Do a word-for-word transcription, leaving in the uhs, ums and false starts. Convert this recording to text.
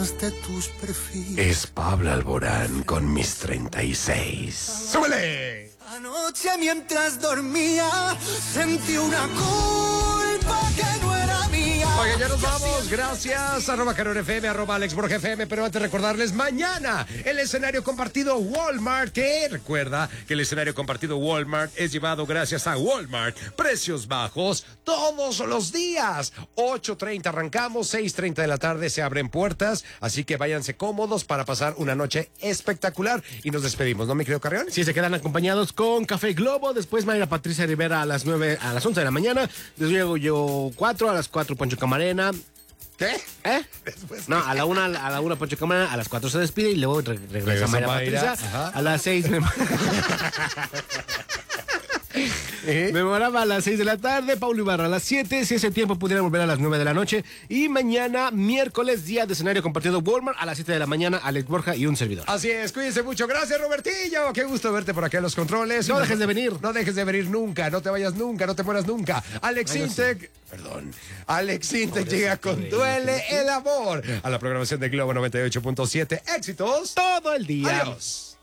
fotos de tus perfiles. Es Pablo Alborán con mis treinta y seis. ¡Súbele! Anoche mientras dormía sentí una culpa que no era mía. Oigan, ya nos vamos. Gracias. Arroba Carol F M, arroba Alex Borja F M. Pero antes recordarles, mañana el escenario compartido Walmart. Que recuerda que el escenario compartido Walmart es llevado gracias a Walmart. Precios bajos todos los días. ocho treinta arrancamos, seis treinta de la tarde se abren puertas. Así que váyanse cómodos para pasar una noche espectacular. Y nos despedimos, ¿no, mi querido Carrión? Sí, se quedan acompañados con Café Globo. Después Mayra Patricia Rivera a las nueve, a las once de la mañana. Luego yo cuatro, a las cuatro Poncho Camarena. ¿Qué? ¿Eh? Después, no, a la una, a la una Poncho Camarena, a las cuatro se despide y luego re- regresa, Regresa Mayra, Mayra, Patricia. ajá. A las seis me... ¿Eh? Memorama a las seis de la tarde, Paulo Ibarra a las siete, si ese tiempo pudiera volver a las nueve de la noche. Y mañana, miércoles, día de escenario compartido Walmart, a las siete de la mañana, Alex Borja y un servidor. Así es, cuídense mucho. Gracias, Robertillo. Qué gusto verte por acá en los controles. No dejes de venir. No dejes de venir nunca, no te vayas nunca, no te mueras nunca. Alex Ay, no Intec, perdón. Alex Intec llega con Duele el Amor a la programación de Globo noventa y ocho punto siete. Éxitos Todo el día. Adiós.